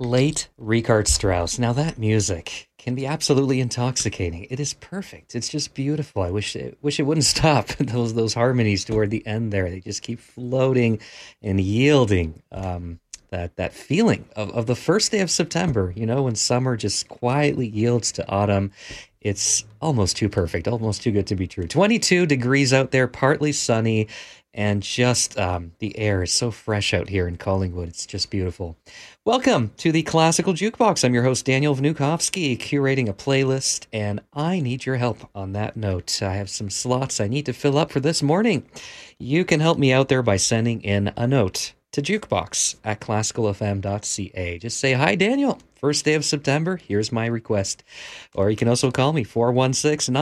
Late Richard Strauss. Now that music can be absolutely intoxicating. It is perfect. It's just beautiful. I wish it wouldn't stop. Those harmonies toward the end there, they just keep floating and yielding. That feeling of the first day of September, when summer just quietly yields to autumn. It's almost too perfect, almost too good to be true. 22 degrees out there, partly sunny, and just the air is so fresh out here in Collingwood. It's just beautiful. Welcome to the Classical Jukebox. I'm your host, Daniel Vnukovsky, curating a playlist, and I need your help on that note. I have some slots I need to fill up for this morning. You can help me out there by sending in a note to jukebox at classicalfm.ca. Just say, hi, Daniel. First day of September. Here's my request. Or you can also call me, 416